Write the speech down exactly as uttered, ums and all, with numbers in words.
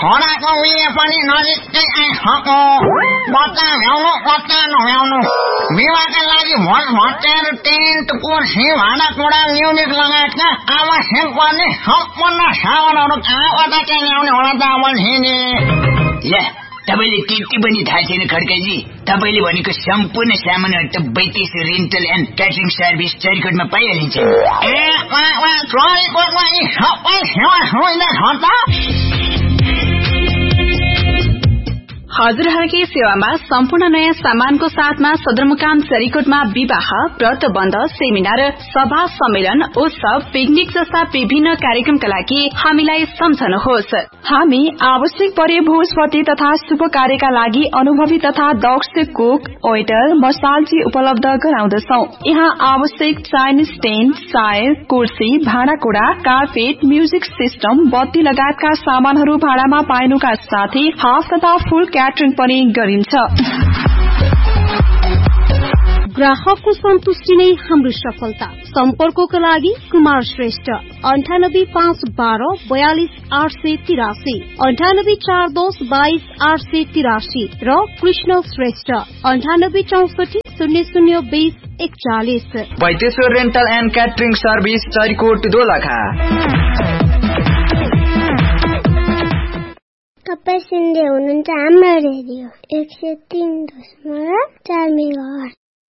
छोराको उयो पनि नजिकै आइसक्यो। बच्चा भ्याउनु बच्चा नभ्याउनु विवाहका लागि भोट भट्टेर टेन्ट कुर्सी भाँडा कुडा म्युजिक लगायतका आवश्यक पर्ने सम्पूर्ण सामानहरू कहाँबाट चाहिँ ल्याउने होला त अमलजीले? ल्या तपाईँले त्यति पनि थाहा छैन खड्काजी? तपाईँले भनेको सम्पूर्ण सामानहरू त बैतेस रेन्टल एन्ड क्याटरिङ सर्भिस चरिकोटमा पाइहालिन्छ। ए चरिकोटमा यी सबै सेवा सुविधा छ त? हजुरहरूकै सेवामा सम्पूर्ण नयाँ सामानको साथमा सदरमुकाम चरिकोटमा विवाह, व्रत बन्ध, सेमिनार, सभा, सम्मेलन, उत्सव, पिकनिक जस्ता विभिन्न कार्यक्रमका लागि हामीलाई सम्झनुहोस्। हामी आवश्यक परे भोजपति तथा शुभ कार्यका लागि अनुभवी तथा दक्ष कुक, वेटर, मसालजी उपलब्ध गराउँदछौ। यहाँ आवश्यक चाइनिज टेन्ट, चाय, कुर्सी, भाँडाकुडा, कार्पेट, म्युजिक सिस्टम, बत्ती लगायतका सामानहरू भाडामा पाइनुका साथै हाफ तथा फुल क्याटरिङ पनि गरिन्छ। ग्राहकको सन्तुष्टि नै हाम्रो सफलता। सम्पर्कको लागि कुमार श्रेष्ठ अन्ठानब्बे पाँच बाह्र बयालिस आठ सय तिरासी, अन्ठानब्बे चार दस बाइस आठ सय तिरासी र कृष्ण श्रेष्ठ अन्ठानब्बे चौसठी शून्य शून्य बीस एकचालिस। Baiteshwar rental and catering service Charikot Dolakha. तपाईँ सुन्दै हुनुहुन्छ हाम्रो रेडियो एक सय तीन दशमलव चार मेगाहर्ज।